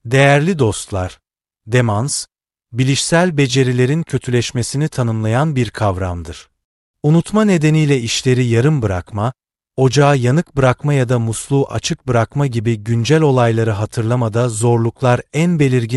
Değerli dostlar, demans, bilişsel becerilerin kötüleşmesini tanımlayan bir kavramdır. Unutma nedeniyle işleri yarım bırakma, ocağı yanık bırakma ya da musluğu açık bırakma gibi güncel olayları hatırlamada zorluklar en belirgin